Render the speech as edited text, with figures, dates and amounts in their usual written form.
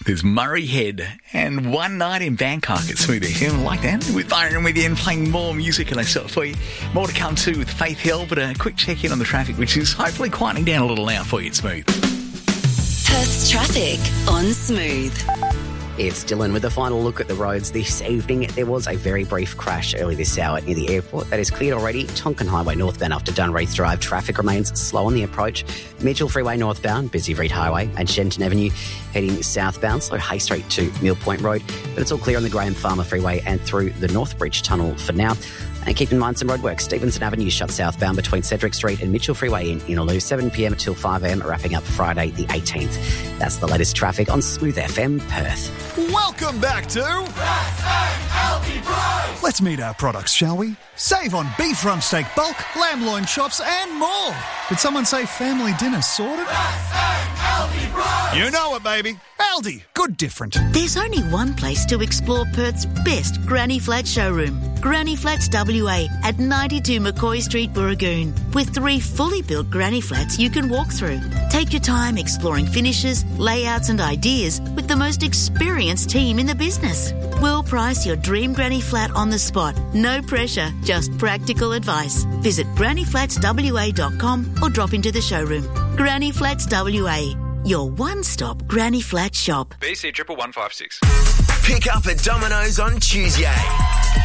There's Murray Head and One Night in Bangkok at Smooth FM. Like that. With Byron with you and playing more music and I saw it for you. More to come too with Faith Hill, but a quick check in on the traffic, which is hopefully quieting down a little now for you at Smooth. Perth's traffic on Smooth. It's Dylan with a final look at the roads this evening. There was a very brief crash early this hour near the airport. That is cleared already. Tonkin Highway northbound after Dunreath Drive. Traffic remains slow on the approach. Mitchell Freeway northbound, busy Reed Highway and Shenton Avenue heading southbound. Slow Hay Street to Mill Point Road. But it's all clear on the Graham Farmer Freeway and through the Northbridge Tunnel for now. And keep in mind some roadworks. Stevenson Avenue shut southbound between Cedric Street and Mitchell Freeway in Innaloo, 7pm till 5am, wrapping up Friday the 18th. That's the latest traffic on Smooth FM Perth. Welcome back to Healthy Price. Let's meet our products, shall we? Save on beef rump steak bulk, lamb loin chops and more. Did someone say family dinner sorted? Healthy Price. You know it, baby. Aldi. Good different. There's only one place to explore Perth's best Granny Flat showroom. Granny Flats WA at 92 McCoy Street, Burragoon. With 3 fully built Granny Flats you can walk through. Take your time exploring finishes, layouts and ideas with the most experienced team in the business. We'll price your dream Granny Flat on the spot. No pressure, just practical advice. Visit grannyflatswa.com or drop into the showroom. Granny Flats WA, your one-stop Granny Flat shop. BC 11156. Pick up at Domino's on Tuesday.